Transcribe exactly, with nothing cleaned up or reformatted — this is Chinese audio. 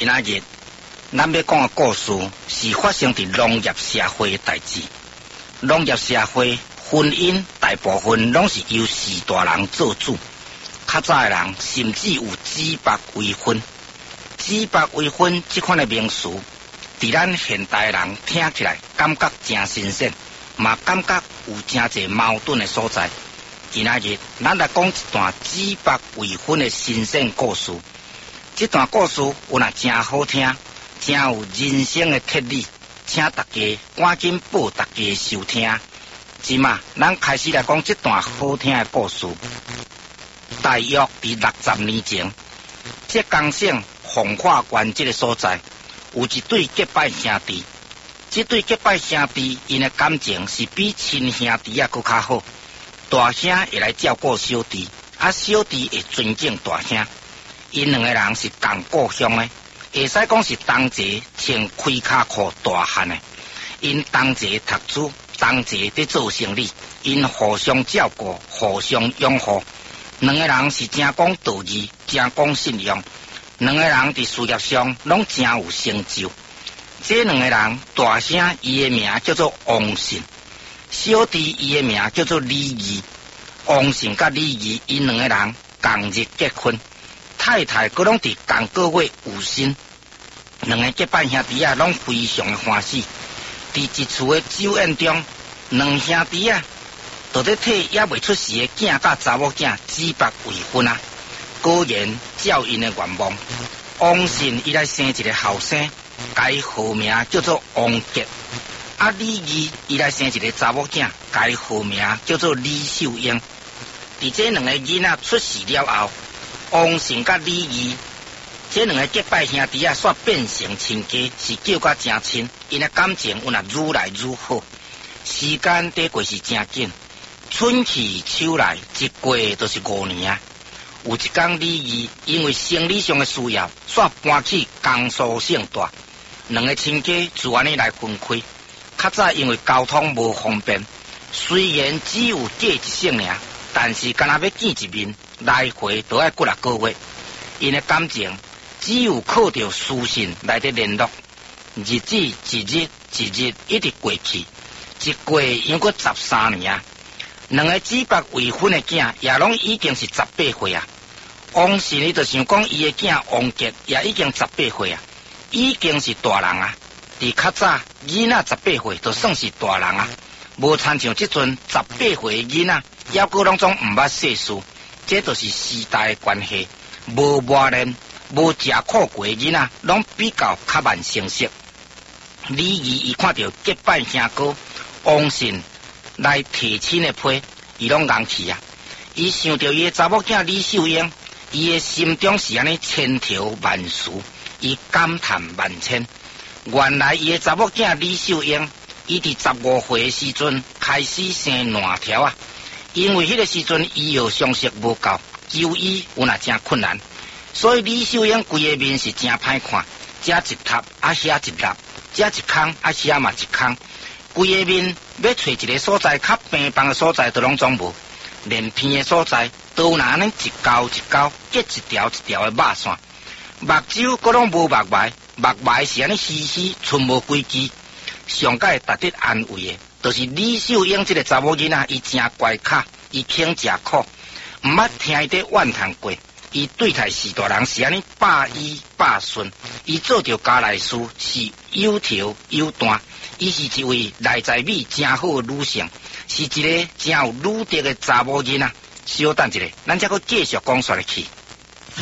今仔日咱要讲的故事是发生伫农业社会的代志。农业社会婚姻大部分拢是由士大人做主，较早的人甚至有指腹为婚。指腹为婚这款的名词，伫咱现代人听起来感觉真新鲜，嘛感觉有真侪矛盾的所在。今仔日咱来讲一段指腹为婚的新鲜故事。这段故事有若真好听，真有人生的哲理，请大家赶紧报大家收听。即嘛，咱开始来讲这段好听的故事。大约伫六十年前，这江省奉化县这个所在，有一对结拜兄弟。这对结拜兄弟，因的感情是比亲兄弟啊搁较好。大兄会来照顾小弟，啊小弟会尊敬大兄。因两个人是同故乡的，会使讲是同齐穿开卡裤大汉的。因同齐读书，同齐在做生意，因互相照顾，互相拥护。两个人是真讲道义，真讲信用。两个人伫事业上拢真有成就。这两个人，大兄伊的名叫做王信，小弟伊的名叫做李义。王信甲李义，因两个人同日结婚。太太佮拢伫同个月有身，两个结拜兄弟啊，拢非常的欢喜。伫一厝的酒宴中，两兄弟啊，就咧替也未出世的囝甲查某囝指腹为婚啊。果然照因的愿望，王信伊来生一个后生，改号名叫做王杰。啊，李义伊来生一个查某囝，改号名叫做李秀英。伫这两个囡仔出世了后，王信甲李义这两个结拜兄弟啊，煞变成亲家，是叫甲真亲，因的感情有若愈来愈好。时间在过是真紧，春去秋来，一过就是五年啊。有一天，李义因为生理上的需要，煞搬去江苏省大，两个亲家自安尼来分开。较早因为交通无方便，虽然只有隔一省尔，但是敢若要见一面，来回都要过六个月。因的感情只有靠着书信来得联络，日子一日一日一直过去，一过又过十三年啊。两个指腹为婚的囝也拢已经是十八岁啊。王信伊就想讲，伊的囝王杰也已经十八岁啊，已经是大人啊。伫较早囡仔十八岁就算是大人啊，无参像即阵十八岁的囡仔，抑个拢总毋捌世事。这就是时代的关系，无磨练、无食苦过的囡仔，拢比较较慢成熟。李义伊看到结拜兄哥王信来提亲的批，伊拢硬气啊！伊想到伊的查某囝李秀英，伊的心中是安尼千条万绪，伊感叹万千。原来伊的查某囝李秀英，伊伫十五岁的时阵开始生卵条啊！因为迄个时阵医药常识无够，就医有若真困难，所以李秀英规个面是真歹看，遮一塌啊遐一塌，遮一空啊遐嘛一空，规个面要找一个所在较平凡的所在都拢总无，连片的所在都有安尼一高一高结一条一条的肉线，目睭佫拢无目眉，目眉是安尼稀稀寸无规矩，上界值得安慰的。就是李秀英这个查某囡仔，伊真乖巧，伊肯食苦，毋捌听伊伫怨叹过。伊对待士大人是安尼百依百顺，伊做着家内事是有条有担。伊是一位内在美真好的女性，是一个真有女德的查某囡仔。稍等一下，咱才阁继续讲下去。